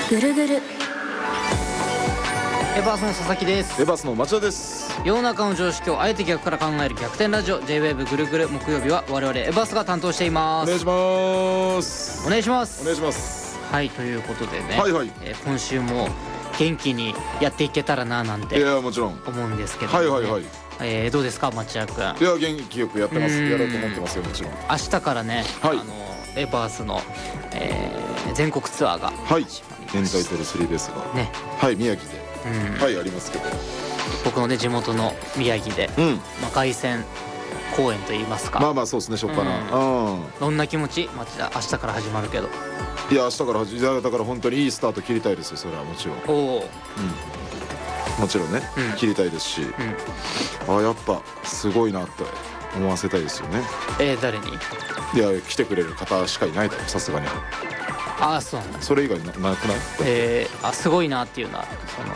ぐるぐる。 エバースの佐々木です。 エバースの町田です。 世の中の常識をあえて逆から考える逆転ラジオ J-WAVE ぐるぐる。木曜日は我々エバースが担当しています。 お願いします。 お願いします。 お願いします。 はい、ということでね、 はいはい。 今週も元気にやっていけたらななんていやもちろん思うんですけど、ね、 はいはいはい。 どうですか町田君。 いや元気よくやってます。やろうと思ってますよもちろん。 明日からね、 はいエバースの、全国ツアーがはい。 始まりエンますタイトル3ですが、 ね、 はい宮城で、はいありますけど、 僕のね地元の宮城で、凱旋公演といいますか、 まあまあそうですね初っ端。 どんな気持ち町田。明日から始まるけど。 いや明日からいやだから本当にいいスタート切りたいですよ。それはもちろん。 おお、 もちろんね、切りたいですし、やっぱすごいなって思わせたいですよね。 誰に。 いや来てくれる方しかいないだろさすがに。 ああそうなんだ。 それ以外なくない？ すごいなっていうのはその